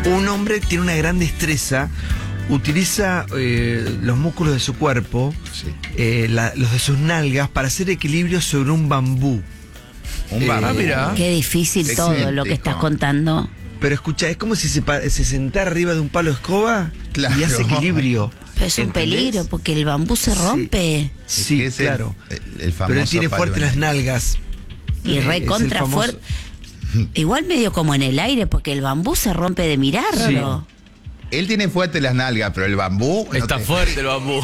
Un hombre tiene una gran destreza, utiliza los músculos de su cuerpo, los de sus nalgas, para hacer equilibrio sobre un bambú. Un bambú. Mira. Qué difícil todo lo que estás contando. Pero escucha, es como si se sentara arriba de un palo de escoba y hace equilibrio. Pero es un peligro, porque el bambú se rompe. Sí, es claro. El famoso pero él tiene palo fuerte las nalgas. Y recontra fuerte. Igual medio como en el aire, porque el bambú se rompe de mirarlo. Él tiene fuerte las nalgas, pero el bambú... Está fuerte el bambú.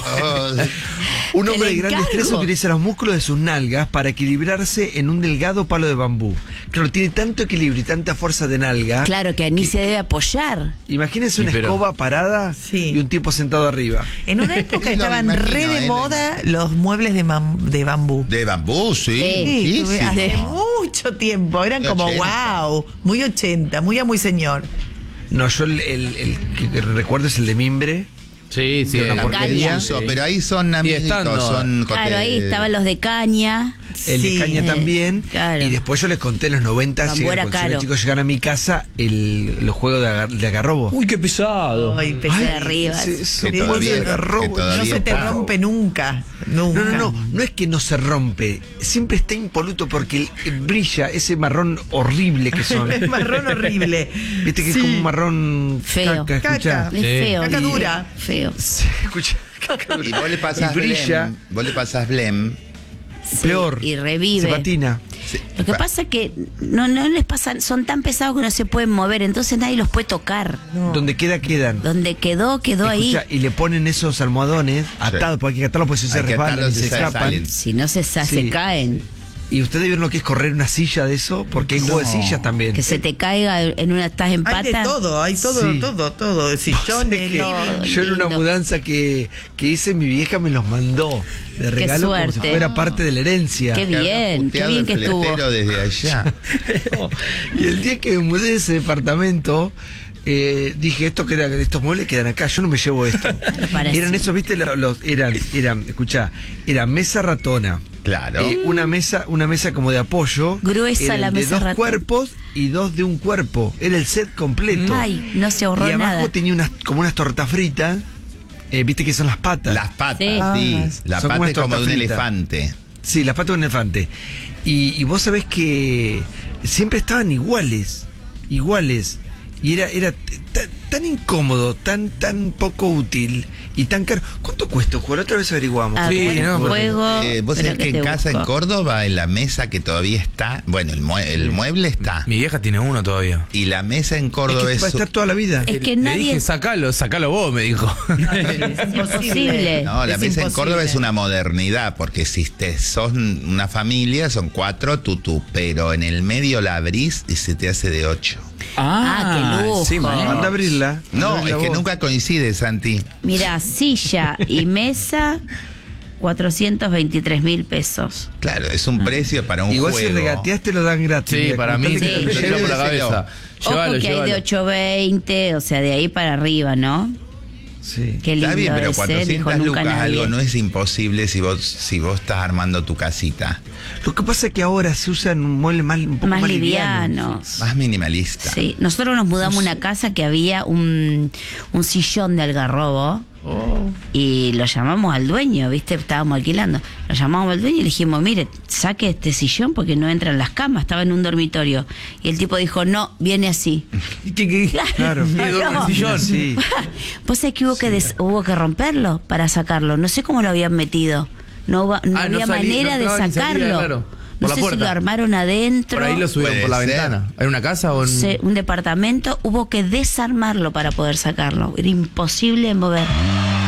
Un hombre de gran destreza utiliza los músculos de sus nalgas para equilibrarse en un delgado palo de bambú. Claro, tiene tanto equilibrio y tanta fuerza de nalga. Claro, que ni se debe apoyar. Imagínense una escoba parada y un tipo sentado arriba. En una época estaban re de moda los muebles de bambú. De bambú, sí. Hace mucho tiempo. Eran como, 80. wow, muy 80, muy señor. No, yo el que recuerdo es el de mimbre. Sí, sí, una porquería. Pero ahí son amiguitos, son claro, ahí estaban los de caña. El de caña también. Claro. Y después yo les conté en los 90, cuando los chicos llegaron a mi casa, los juegos de agarrobo. Uy, qué pesado. Ay, pesado. De arriba. No se te rompe nunca. Nunca. No es que no se rompe, siempre está impoluto porque brilla ese marrón horrible que son. Es marrón horrible. Viste que es como un marrón feo. Caca. Es feo. Caca dura. Feo. Sí, escucha. Y vos le pasás brilla. Vos le pasás blem. Peor. Y revive. Se patina. Lo que pasa es que no les pasa, son tan pesados que no se pueden mover, entonces nadie los puede tocar. Donde quedan. Donde quedó ahí. Y le ponen esos almohadones atados, porque hay que atarlos porque se resbalan y se escapan. Si no se caen. ¿Y ustedes vieron lo que es correr una silla de eso? Porque hay juego de sillas también. Que se te caiga en una, estás en pata. Hay de todo, todo. Sillones. Yo en una mudanza que hice, mi vieja me los mandó de regalo como si fuera parte de la herencia. Qué bien que estuvo. Desde allá. Y el día que me mudé de ese departamento, dije, estos muebles quedan acá, yo no me llevo esto. Eran esos, viste, eran mesa ratona. Claro. Una mesa como de apoyo. Gruesa la mesa ratona. De 2 cuerpos y 2 de un cuerpo. Era el set completo. Ay, no se ahorró nada. Y abajo tenía como unas tortas fritas. Viste que son las patas. Las patas, sí. La pata es como de un elefante. Sí, las patas de un elefante. Y vos sabés que siempre estaban iguales. Y era tan incómodo, tan poco útil y tan caro. ¿Cuánto cuesta un juego? La otra vez averiguamos. Vos sabés que en casa en Córdoba, en la mesa que todavía está, bueno, el mueble está. Mi vieja tiene uno todavía. Y la mesa en Córdoba va a estar toda la vida. Es que Le dije, sacalo vos, me dijo. Es imposible. No, la mesa en Córdoba es una modernidad, porque si sos una familia, son 4 tutú, pero en el medio la abrís y se te hace de 8. Qué lujo. Sí, Manda a abrirla. No, es que nunca coincide, Santi. Mira, silla y mesa, 423.000 pesos. Claro, es un precio para un Igual juego. si regateas te lo dan gratis. Sí, para mí Sí. lo llevo por la cabeza. Ojo que hay de 820, o sea, de ahí para arriba, ¿no? Sí. Qué lindo. Está bien, pero ese, 400 dijo, lucas nunca algo nadie. no es imposible si vos estás armando tu casita. Lo que pasa es que ahora se usan muebles un poco más livianos. Más minimalista. Sí, nosotros nos mudamos a una casa que había un sillón de algarrobo. Y lo llamamos al dueño, ¿viste? Estábamos alquilando. Lo llamamos al dueño y le dijimos, mire, saque este sillón porque no entran las camas. Estaba en un dormitorio. Y el tipo dijo, no, viene así. Claro. No. Sí. Vos sabés que hubo que romperlo para sacarlo. No sé cómo lo habían metido. No había manera de sacarlo. No sé si lo armaron adentro. Por ahí lo subieron por la ventana. ¿Era una casa o un departamento? Hubo que desarmarlo para poder sacarlo. Era imposible mover.